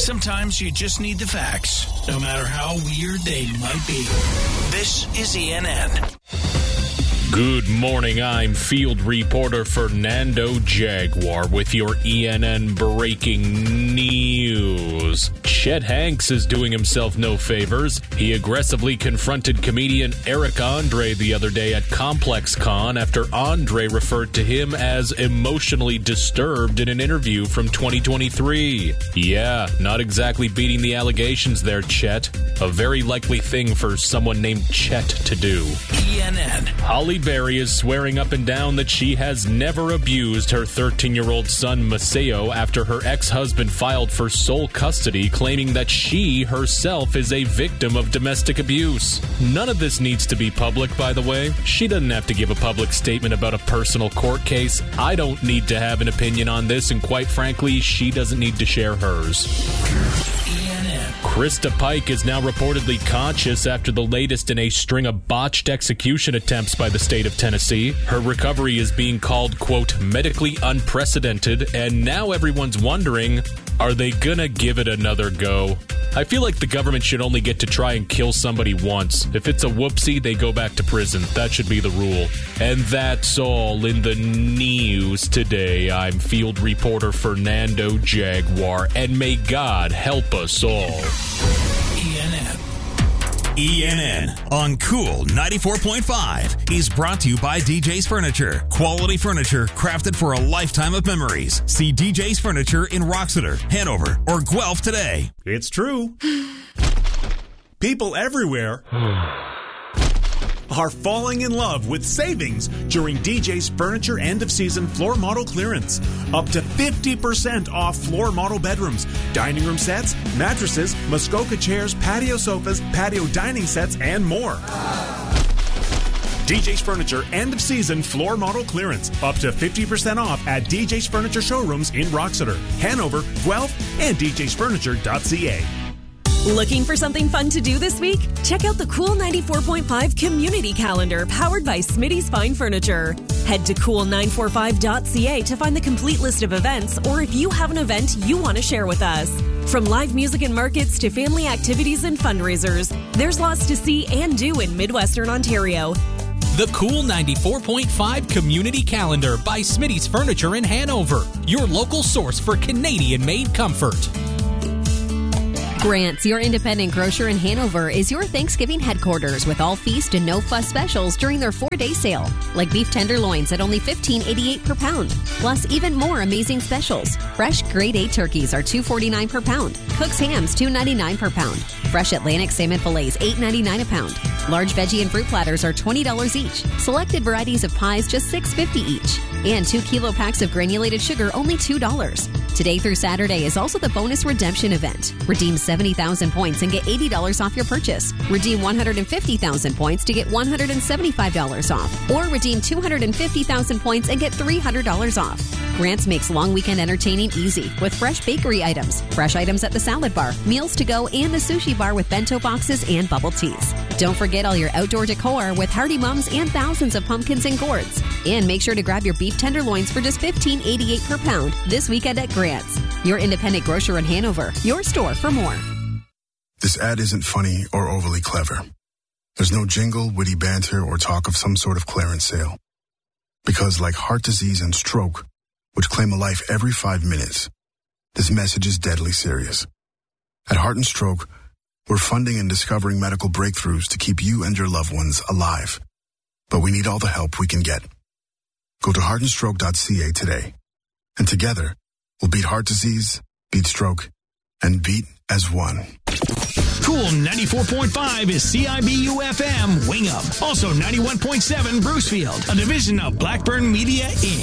Sometimes you just need the facts, no matter how weird they might be. This is ENN. Good morning, I'm field reporter Fernando Jaguar with your ENN breaking news. Chet Hanks is doing himself no favors. He aggressively confronted comedian Eric Andre the other day at Complex Con after Andre referred to him as emotionally disturbed in an interview from 2023. Yeah, not exactly beating the allegations there, Chet. A very likely thing for someone named Chet to do. ENN. Holly Berry is swearing up and down that she has never abused her 13-year-old son, Maceo, after her ex-husband filed for sole custody, claiming that she herself is a victim of domestic abuse. None of this needs to be public, by the way. She doesn't have to give a public statement about a personal court case. I don't need to have an opinion on this, and quite frankly, she doesn't need to share hers. Krista Pike is now reportedly conscious after the latest in a string of botched execution attempts by the state of Tennessee. Her recovery is being called, quote, medically unprecedented, and now everyone's wondering, are they gonna give it another go? I feel like the government should only get to try and kill somebody once. If it's a whoopsie, they go back to prison. That should be the rule. And that's all in the news today. I'm field reporter Fernando Jaguar, and may God help us all. ENN on Cool 94.5 is brought to you by DJ's Furniture. Quality furniture crafted for a lifetime of memories. See DJ's Furniture in Roxeter, Hanover, or Guelph today. It's true. People everywhere are falling in love with savings during DJ's Furniture end-of-season floor model clearance. Up to 50% off floor model bedrooms, dining room sets, mattresses, Muskoka chairs, patio sofas, patio dining sets, and more. DJ's Furniture end-of-season floor model clearance. Up to 50% off at DJ's Furniture showrooms in Roxeter, Hanover, Guelph, and djsfurniture.ca. Looking for something fun to do this week? Check out the Cool 94.5 Community Calendar powered by Smitty's Fine Furniture. Head to cool945.ca to find the complete list of events, or if you have an event you want to share with us. From live music and markets to family activities and fundraisers, there's lots to see and do in Midwestern Ontario. The Cool 94.5 Community Calendar by Smitty's Furniture in Hanover, your local source for Canadian-made comfort. Grant's, your independent grocer in Hanover, is your Thanksgiving headquarters with all feast and no fuss specials during their 4-day sale, like beef tenderloins at only $15.88 per pound. Plus, even more amazing specials. Fresh grade A turkeys are $2.49 per pound. Cook's hams $2.99 per pound. Fresh Atlantic salmon fillets $8.99 a pound. Large veggie and fruit platters are $20 each. Selected varieties of pies just $6.50 each. And 2-kilo packs of granulated sugar only $2. Today through Saturday is also the bonus redemption event. Redeem 70,000 points and get $80 off your purchase. Redeem 150,000 points to get $175 off. Or redeem 250,000 points and get $300 off. Grant's makes long weekend entertaining easy with fresh bakery items, fresh items at the salad bar, meals to go, and the sushi bar with bento boxes and bubble teas. Don't forget all your outdoor decor with Hardy Mums and thousands of pumpkins and gourds. And make sure to grab your beef tenderloins for just $15.88 per pound this weekend at Grant's, your independent grocer in Hanover. Your store for more. This ad isn't funny or overly clever. There's no jingle, witty banter, or talk of some sort of clearance sale. Because like heart disease and stroke, which claim a life every 5 minutes, this message is deadly serious. At Heart and Stroke, we're funding and discovering medical breakthroughs to keep you and your loved ones alive. But we need all the help we can get. Go to heartandstroke.ca today. And together, we'll beat heart disease, beat stroke, and beat as one. Cool 94.5 is CIBU-FM Wingham. Also 91.7 Brucefield, a division of Blackburn Media Inc.